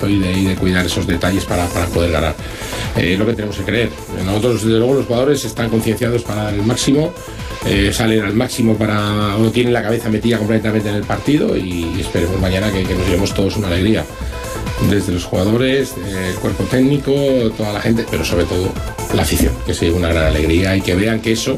esfuerzo y de cuidar esos detalles para poder ganar. Es lo que tenemos que creer. Nosotros, desde luego, los jugadores están concienciados para dar el máximo, salen al máximo o tienen la cabeza metida completamente en el partido, y esperemos mañana que nos llevemos todos una alegría. Desde los jugadores, el cuerpo técnico, toda la gente, pero sobre todo la afición, que se lleve una gran alegría y que vean que eso,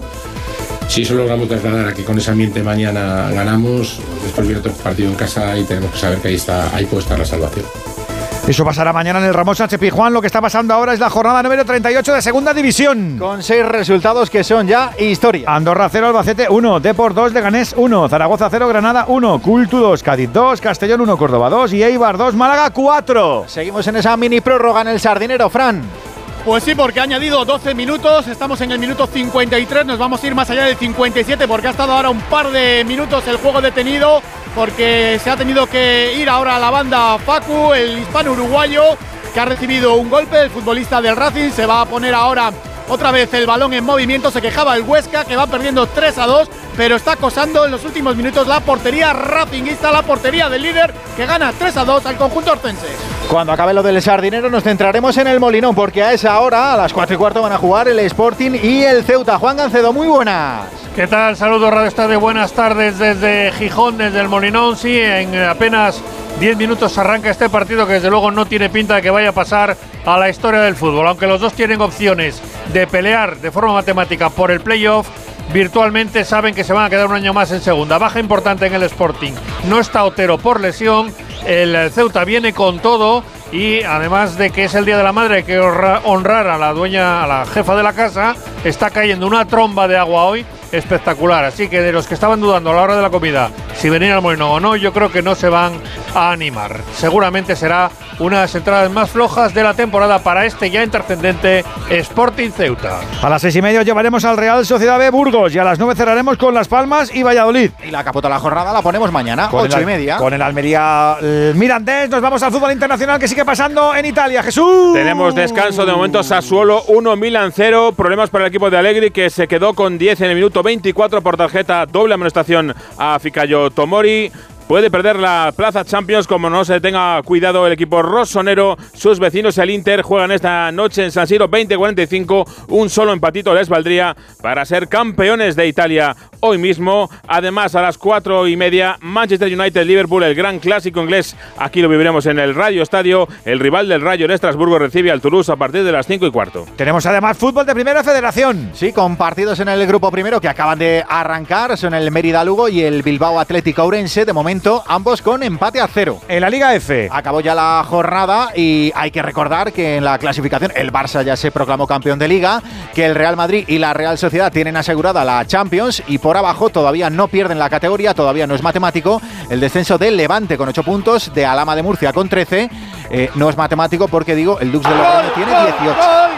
si eso logramos trasladar a que con ese ambiente mañana ganamos, después viene otro partido en casa y tenemos que saber que ahí puede estar la salvación. Eso pasará mañana en el Ramón Sánchez Pizjuán. Lo que está pasando ahora es la jornada número 38 de Segunda División. Con 6 resultados que son ya historia. Andorra 0, Albacete 1, Depor 2, Leganés 1, Zaragoza 0, Granada 1, Cultu 2, Cádiz 2, Castellón 1, Córdoba 2 y Eibar 2, Málaga 4. Seguimos en esa mini prórroga en el Sardinero, Fran. Pues sí, porque ha añadido 12 minutos, estamos en el minuto 53, nos vamos a ir más allá del 57 porque ha estado ahora un par de minutos el juego detenido, porque se ha tenido que ir ahora a la banda Facu, el hispano-uruguayo, que ha recibido un golpe, el futbolista del Racing. Se va a poner ahora otra vez el balón en movimiento. Se quejaba el Huesca, que va perdiendo 3-2, pero está acosando en los últimos minutos la portería racingista, la portería del líder, que gana 3-2 al conjunto orcense. Cuando acabe lo del Sardinero nos centraremos en el Molinón, porque a esa hora, a las 4:15, van a jugar el Sporting y el Ceuta. Juan Gancedo, muy buenas. ¿Qué tal? Saludos, Radio Estadio, buenas tardes desde Gijón, desde el Molinón. Sí, en apenas 10 minutos arranca este partido, que desde luego no tiene pinta de que vaya a pasar a la historia del fútbol. Aunque los dos tienen opciones de pelear de forma matemática por el playoff, virtualmente saben que se van a quedar un año más en segunda. Baja importante en el Sporting. No está Otero por lesión. El Ceuta viene con todo, y además de que es el Día de la Madre, hay que honrar a la dueña, a la jefa de la casa. Está cayendo una tromba de agua hoy espectacular, así que de los que estaban dudando a la hora de la comida si venir al Molinón o no, yo creo que no se van a animar. Seguramente será una de las entradas más flojas de la temporada para este ya intrascendente Sporting Ceuta. A las 6:30 llevaremos al Real Sociedad B Burgos, y a las 9 cerraremos con Las Palmas y Valladolid. Y la capota de la jornada la ponemos mañana, 8:30. Con el Almería Mirandés. Nos vamos al fútbol internacional, que sigue pasando en Italia. Jesús. Tenemos descanso de momento. Sassuolo 1, Milan 0. Problemas para el equipo de Allegri, que se quedó con 10 en el minuto 24 por tarjeta, doble amonestación a Fikayo Tomori. Puede perder la plaza Champions como no se tenga cuidado el equipo rossonero. Sus vecinos, el Inter, juegan esta noche en San Siro 20:45. Un solo empatito les valdría para ser campeones de Italia hoy mismo. Además, a las 4:30, Manchester United-Liverpool, el gran clásico inglés. Aquí lo viviremos en el Radio Estadio. El rival del Rayo en Estrasburgo recibe al Toulouse a partir de las 5:15. Tenemos además fútbol de Primera Federación. Sí, con partidos en el grupo primero que acaban de arrancar. Son el Mérida Lugo y el Bilbao Atlético Ourense. De momento, ambos con empate a 0. En la Liga F acabó ya la jornada, y hay que recordar que en la clasificación el Barça ya se proclamó campeón de Liga, que el Real Madrid y la Real Sociedad tienen asegurada la Champions, y por abajo todavía no pierden la categoría, todavía no es matemático el descenso del Levante con 8 puntos, de Alhama de Murcia con 13. No es matemático porque, digo, el Dux de Logroño tiene 18.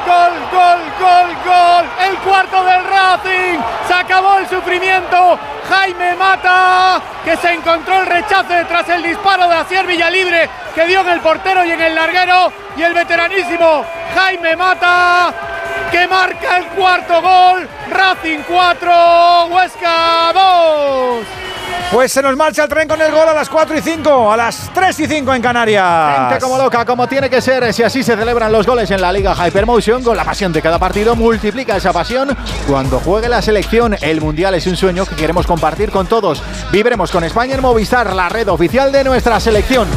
¡Gol! El cuarto del Racing. Se acabó el sufrimiento. Jaime Mata, que se encontró el rechace tras el disparo de Asier Villalibre, que dio en el portero y en el larguero, y el veteranísimo Jaime Mata, que marca el cuarto gol. Racing 4, Huesca 2. Pues se nos marcha el tren con el gol a las 4:05, a las 3:05 en Canarias. Gente como loca, como tiene que ser, si así se celebran los goles en la Liga Hypermotion, con la pasión de cada partido. Multiplica esa pasión cuando juegue la selección. El Mundial es un sueño que queremos compartir con todos. Viviremos con España en Movistar, la red oficial de nuestra selección.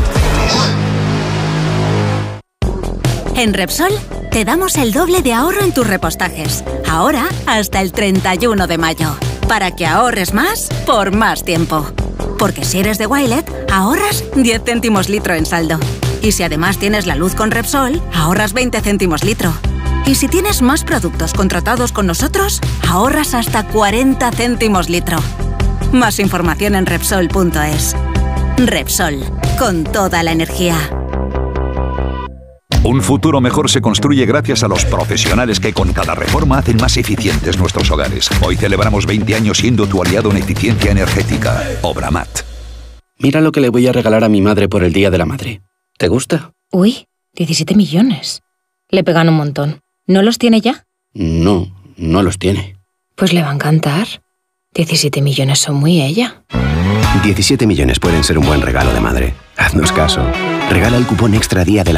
En Repsol te damos el doble de ahorro en tus repostajes. Ahora hasta el 31 de mayo. Para que ahorres más por más tiempo. Porque si eres de Wilet, ahorras 10 céntimos litro en saldo. Y si además tienes la luz con Repsol, ahorras 20 céntimos litro. Y si tienes más productos contratados con nosotros, ahorras hasta 40 céntimos litro. Más información en Repsol.es. Repsol, con toda la energía. Un futuro mejor se construye gracias a los profesionales que con cada reforma hacen más eficientes nuestros hogares. Hoy celebramos 20 años siendo tu aliado en eficiencia energética. Obramat. Mira lo que le voy a regalar a mi madre por el Día de la Madre. ¿Te gusta? Uy, 17 millones. Le pegan un montón. ¿No los tiene ya? No, no los tiene. Pues le va a encantar. 17 millones son muy ella. 17 millones pueden ser un buen regalo de madre. Haznos caso. Regala el cupón Extra Día de la